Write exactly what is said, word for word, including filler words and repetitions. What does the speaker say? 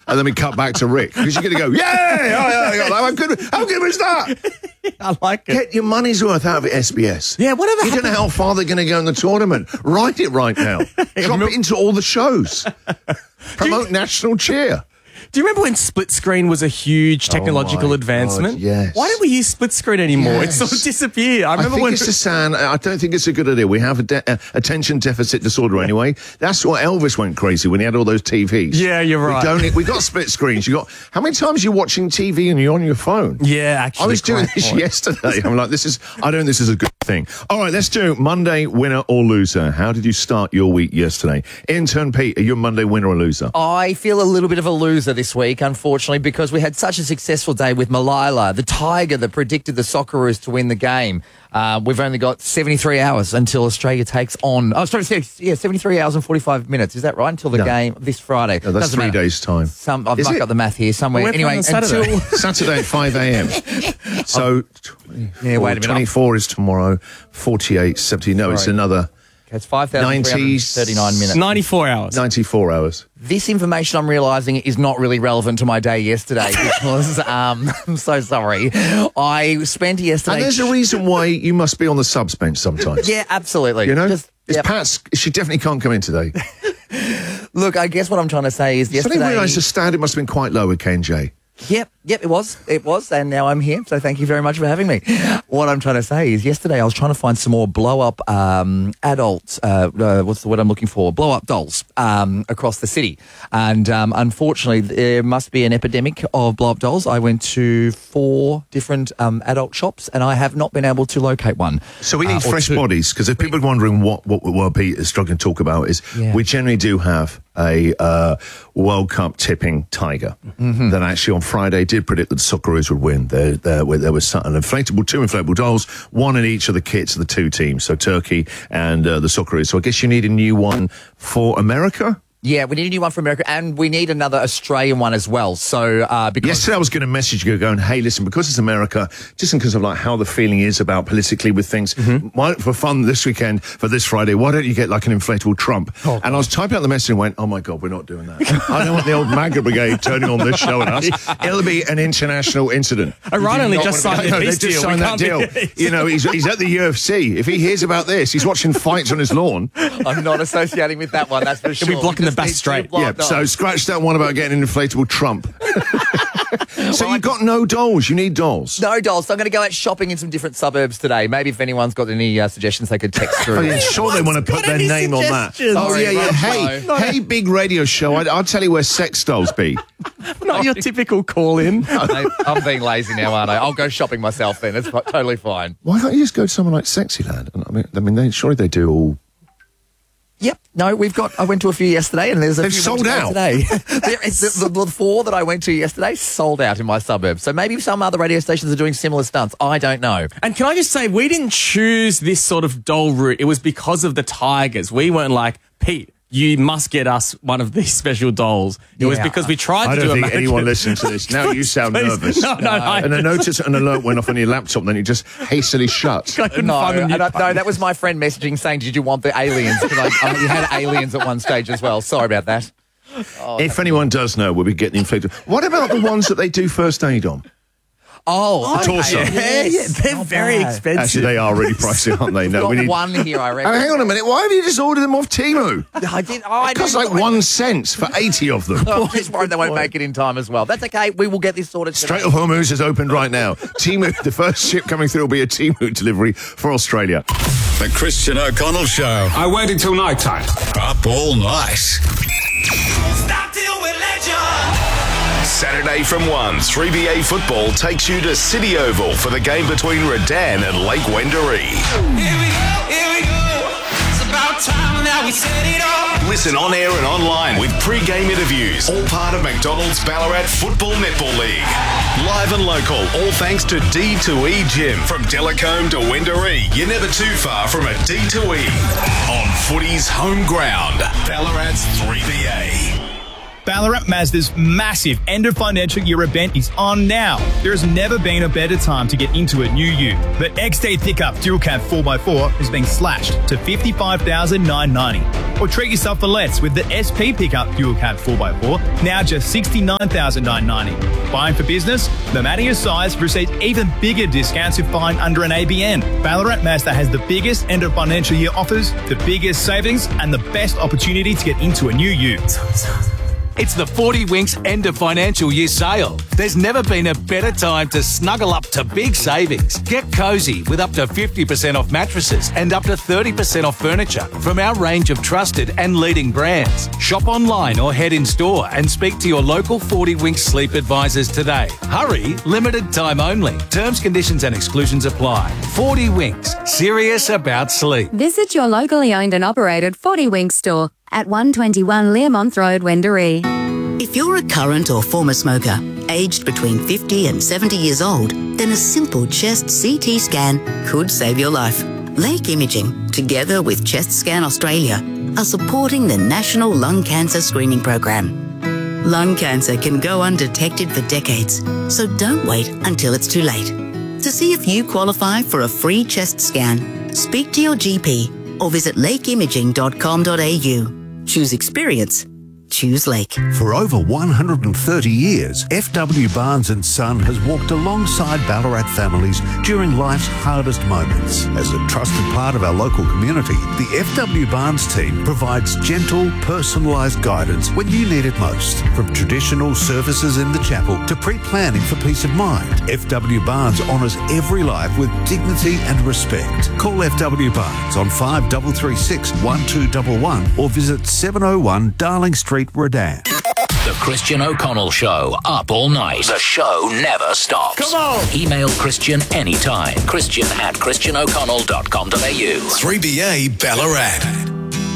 And then we cut back to Rick. Because you're going to go, yeah, oh, yeah, how good, how good was that? I like it. Get your money's worth out of it, S B S. Yeah, whatever You don't know how far they're going to go in the tournament. Write it right now. Drop it into all the shows. Promote national cheer. Do you remember when split screen was a huge technological oh advancement? God, yes. Why don't we use split screen anymore? Yes. It's sort of disappeared. I remember I think when it's a sound. I don't think it's a good idea. We have a de- uh, attention deficit disorder anyway. That's what Elvis went crazy when he had all those T Vs. Yeah, you're right. We don't. Need, we got split screens. You got how many times are you watching T V and you're on your phone? Yeah, actually, I was doing great this point. yesterday. I'm like, this is. I don't think this is a good thing. All right, let's do Monday winner or loser. How did you start your week yesterday? Intern Pete, are you a Monday winner or loser? I feel a little bit of a loser this week, unfortunately, because we had such a successful day with Malila, the Tiger that predicted the Socceroos to win the game. Uh, we've only got seventy-three hours until Australia takes on. Oh, sorry, yeah, seventy-three hours and forty-five minutes. Is that right? Until the No. game this Friday. No, that's Doesn't three matter. days' time. Some, I've Is mucked it? up the math here somewhere. Well, we're anyway, playing on Saturday. until Saturday at five a.m. So, Yeah, wait a minute. twenty-four is tomorrow, forty-eight, seventy. No, it's Sorry. another it's five thousand three hundred thirty-nine minutes. ninety-four hours. ninety-four hours. This information I'm realising is not really relevant to my day yesterday because um, I'm so sorry. I spent yesterday. And there's a reason why you must be on the subs bench sometimes. Yeah, absolutely. You know? Just, it's yep. Pat's. She definitely can't come in today. Look, I guess what I'm trying to say is I yesterday. didn't realise the standard must have been quite low with K and J. Yep, yep, it was. It was, and now I'm here, so thank you very much for having me. What I'm trying to say is yesterday I was trying to find some more blow-up um, adult, uh, uh, what's the word I'm looking for, blow-up dolls um, across the city. And um, unfortunately, there must be an epidemic of blow-up dolls. I went to four different um, adult shops, and I have not been able to locate one. So we need Uh, or fresh two. bodies, because if people are wondering what, what, what Pete is struggling to talk about is Yeah. we generally do have a uh, World Cup tipping tiger Mm-hmm. that actually on Friday did predict that the Socceroos would win. There, there, there was an inflatable, two inflatable dolls, one in each of the kits of the two teams, so Turkey and uh, the Socceroos. So I guess you need a new one for America? Yeah, we need a new one for America, and we need another Australian one as well. So, uh, because Yesterday I was going to message you going, hey, listen, because it's America, just because of like how the feeling is about politically with things, Mm-hmm. why, for fun this weekend, for this Friday, why don't you get like an inflatable Trump? Oh, and I was typing out the message and went, oh my God, we're not doing that. I don't want the old MAGA brigade turning on this show and us. It'll be an international incident. Iran only Not just wanna- signed No, a they peace just deal. signed We that can't deal. be- You know, he's, he's at the U F C. If he hears about this, he's watching fights on his lawn. I'm not associating with that one, that's for sure. be blocking We the just back need two straight. block Yeah, dolls. so scratch that one about getting an inflatable Trump. So you've got no dolls. You need dolls. No dolls. So I'm going to go out shopping in some different suburbs today. Maybe if anyone's got any uh, suggestions, they could text through. Oh, yeah, sure they want to put got their any name on that. suggestions? Oh, yeah, yeah. Sorry, Hey, no. hey, big radio show. I, I'll tell you where sex dolls be. Not your typical call-in. I- I'm being lazy now, aren't I? I'll go shopping myself then. It's fi- totally fine. Why can't you just go to someone like Sexyland? I mean, I mean, they, surely they do all. Yep. No, we've got. I went to a few yesterday, and there's a They've few sold more to go out. today. There is- the, the, the four that I went to yesterday sold out in my suburb. So maybe some other radio stations are doing similar stunts. I don't know. And can I just say, we didn't choose this sort of doll route. It was because of the Tigers. We weren't like, Pete, you must get us one of these special dolls. It was Yeah. because we tried I to don't do think American. anyone listening to this. Now you sound Please. nervous. No, no, I And a notice, an alert went off on your laptop, then you just hastily shut. I couldn't No, find the and new I- no, that was my friend messaging saying, "Did you want the aliens?" Because I, I, you had aliens at one stage as well. Sorry about that. If anyone does know, we'll be getting inflated. What about the ones that they do first aid on? Oh, The torso. Yeah, yeah, they're Not very bad. expensive. Actually, they are really pricey, aren't they? No, got we need. one here, I reckon. Oh, hang on a minute. Why have you just ordered them off Temu? I did. Oh, I It costs didn't- like one cent for eighty of them. I'm just worried they won't make it in time as well. That's okay. We will get this sorted. Strait today. of Hormuz is opened right now. Temu, the first ship coming through will be a Temu delivery for Australia. The Christian O'Connell Show. I waited till night time. Up all night. Stop till we let you. Saturday from one, three B A Football takes you to City Oval for the game between Redan and Lake Wendouree. Here we go, here we go. It's about time that we set it off. Listen on air and online with pre-game interviews, all part of McDonald's Ballarat Football Netball League. Live and local, all thanks to D two E Gym. From Delacombe to Wendouree, you're never too far from a D two E. On footy's home ground, Ballarat's three B A. Ballarat Mazda's massive end of financial year event is on now. There has never been a better time to get into a new ute. The X T pickup dual cab four by four has been slashed to fifty-five thousand nine hundred ninety. Or treat yourself for less with the S P pickup dual cab four by four, now just sixty-nine thousand nine hundred ninety. Buying for business? No matter your size, receive even bigger discounts if buying under an A B N. Ballarat Mazda has the biggest end of financial year offers, the biggest savings, and the best opportunity to get into a new ute. It's the forty Winks end of financial year sale. There's never been a better time to snuggle up to big savings. Get cosy with up to fifty percent off mattresses and up to thirty percent off furniture from our range of trusted and leading brands. Shop online or head in store and speak to your local forty Winks sleep advisors today. Hurry, limited time only. Terms, conditions and exclusions apply. forty Winks, serious about sleep. Visit your locally owned and operated forty Winks store at one twenty-one Learmonth Road, Wendouree. If you're a current or former smoker, aged between fifty and seventy years old, then a simple chest C T scan could save your life. Lake Imaging, together with Chest Scan Australia, are supporting the National Lung Cancer Screening Program. Lung cancer can go undetected for decades, so don't wait until it's too late. To see if you qualify for a free chest scan, speak to your G P or visit lake imaging dot com dot a u. Choose experience. Choose Lake. For over one hundred thirty years, F W Barnes and Son has walked alongside Ballarat families during life's hardest moments. As a trusted part of our local community, the F W Barnes team provides gentle, personalised guidance when you need it most. From traditional services in the chapel to pre-planning for peace of mind, F W Barnes honours every life with dignity and respect. Call F W Barnes on five three three six, one two one one or visit seven oh one Darling Street, Redan. The Christian O'Connell Show, up all night. The show never stops. Come on! Email Christian anytime. Christian at christian o'connell dot com dot a u. three B A Ballarat.